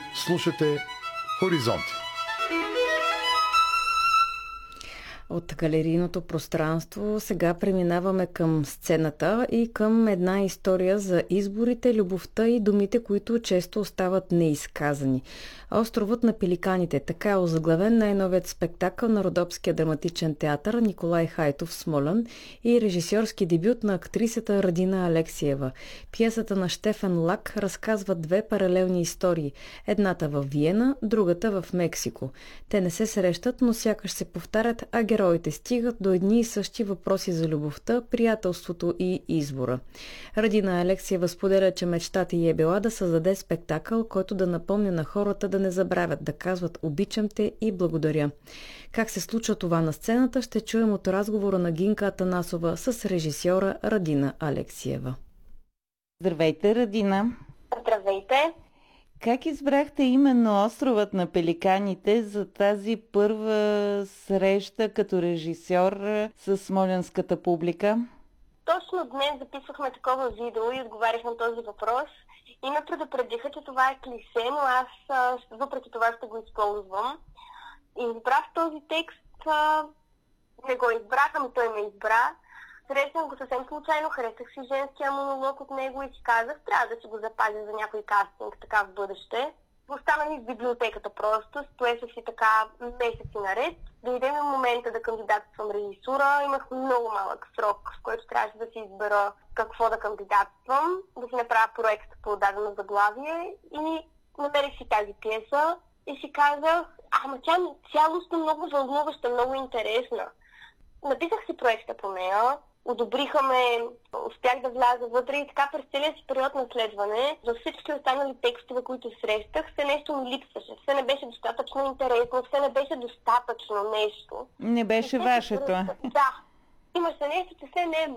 Слушате Хоризонти. От галерийното пространство сега преминаваме към сцената и към една история за изборите, любовта и думите, които често остават неизказани. Островът на пеликаните, така е озаглавен най-новият спектакъл на Родопския драматичен театър Николай Хайтов в Смолян и режисьорски дебют на актрисата Радина Алексиева. Пиесата на Штефан Лак разказва две паралелни истории. Едната в Виена, другата в Мексико. Те не се срещат, но сякаш се повтарят, а героите стигат до едни и същи въпроси за любовта, приятелството и избора. Радина Алексиева споделя, че мечтата й е била да създаде спектакъл, който да напомня на хората да не забравят да казват "обичам те" и "благодаря". Как се случва това на сцената, ще чуем от разговора на Гинка Атанасова с режисьора Радина Алексиева. Здравейте, Радина! Здравейте! Как избрахте именно островът на пеликаните за тази първа среща като режисьор с смолянската публика? Точно днес записвахме такова видео и отговарях на този въпрос и ме предупредиха, че това е клише, но аз въпреки това ще го използвам. И избрах този текст, не го избрах, ами той ме избра. Срещнах го съвсем случайно, харесах си женския монолог от него и си казах, трябва да си го запазя за някой кастинг, така в бъдеще. Остана ми в библиотеката просто, стоеше си така месеци наред. Дойде ми момента да кандидатствам режисура, имах много малък срок, в който трябваше да си избера какво да кандидатствам, да си направя проект по дадено заглавие и намерих си тази пиеса и си казах, ама тя цялостно много вълнуваща, много интересна. Написах си проекта по нея, одобриха ме, успях да вляза вътре и така през целия си период на следване, за всички останали текстове, които срещах, все нещо ми липсваше, все не беше достатъчно интересно, все не беше достатъчно нещо. Не беше вашето. Да, имаше нещо, че все не е